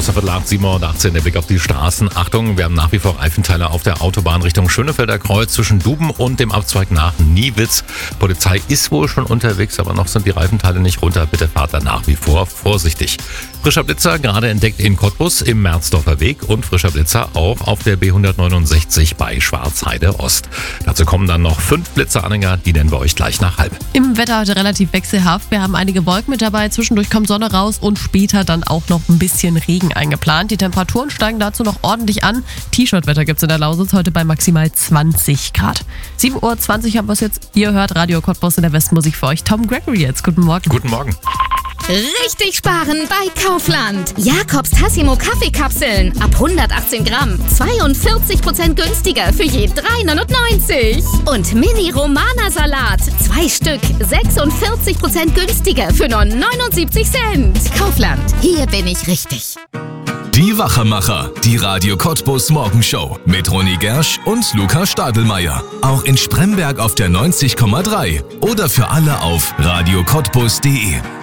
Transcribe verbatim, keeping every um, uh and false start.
Cottbus, Viertel acht, sieben Uhr achtzehn, der Blick auf die Straßen. Achtung, wir haben nach wie vor Reifenteile auf der Autobahn Richtung Schönefelder Kreuz zwischen Duben und dem Abzweig nach Niewitz. Polizei ist wohl schon unterwegs, aber noch sind die Reifenteile nicht runter. Bitte fahrt da nach wie vor vorsichtig. Frischer Blitzer gerade entdeckt in Cottbus im Merzdorfer Weg und frischer Blitzer auch auf der B hundertneunundsechzig bei Schwarzheide Ost. Dazu kommen dann noch fünf Blitzeranhänger, die nennen wir euch gleich nach halb. Im Wetter heute relativ wechselhaft. Wir haben einige Wolken mit dabei, zwischendurch kommt Sonne raus und später dann auch noch ein bisschen Regen eingeplant. Die Temperaturen steigen dazu noch ordentlich an. T-Shirt-Wetter gibt es in der Lausitz heute bei maximal zwanzig Grad. sieben Uhr zwanzig haben wir es jetzt. Ihr hört Radio Cottbus in der Westmusik für euch. Tom Gregory jetzt. Guten Morgen. Guten Morgen. Richtig sparen bei Kaufland. Jakobs Tassimo Kaffeekapseln ab hundertachtzehn Gramm. zweiundvierzig Prozent günstiger für je drei neunundneunzig. Und Mini Romana Salat. Zwei Stück. sechsundvierzig Prozent günstiger für nur neunundsiebzig Cent. Kaufland. Hier bin ich richtig. Die Wachemacher. Die Radio Cottbus Morgenshow. Mit Ronny Gersch und Luca Stadelmeier. Auch in Spremberg auf der neunzig Komma drei. Oder für alle auf radio cottbus punkt de.